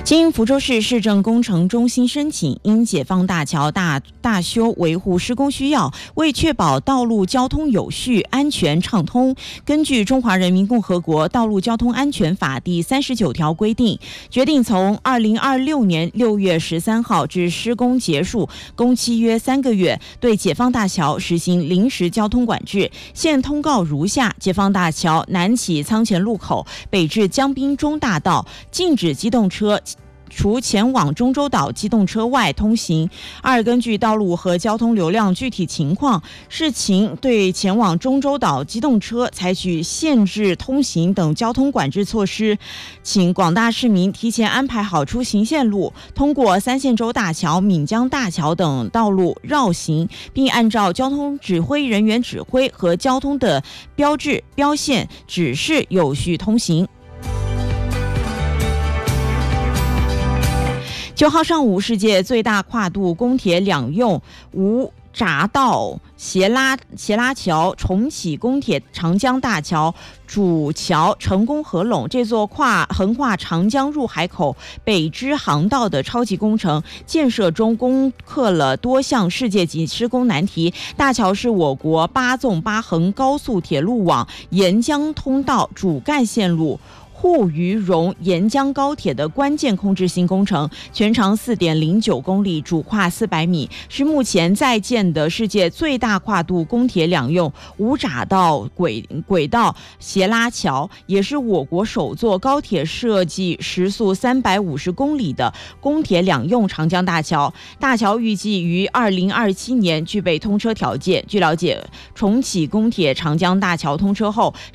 经福州市市政工程中心申请，因解放大桥大修维护施工需要，为确保道路交通有序、安全畅通，根据《中华人民共和国道路交通安全法》第39条规定，决定从2026年6月13号至施工结束，工期约3个月，对解放大桥实行临时交通管制。现通告如下：解放大桥南起仓前路口，北至江滨中大道，禁止机动车除前往中州岛机动车外通行。二、根据道路和交通流量具体情况，视情对前往中州岛机动车采取限制通行等交通管制措施，请广大市民提前安排好出行线路，通过三线洲大桥、闽江大桥等道路绕行，并按照交通指挥人员指挥和交通的标志、标线指示有序通行。9号上午，世界最大跨度公铁两用无匝道斜拉桥重启公铁长江大桥主桥成功合拢，这座横跨长江入海口北支航道的超级工程建设中攻克了多项世界级施工难题。大桥是我国8纵8横高速铁路网沿江通道主干线路沪渝蓉沿江高铁的关键控制性工程，全长4.09公里，主跨400米，是目前在建的世界最大跨度公铁两用无匝道轨道斜拉桥，也是我国首座高铁设计时速350公里的公铁两用长江大桥。大桥预计于2027年具备通车条件。据了解，重启公铁长江大桥通车后，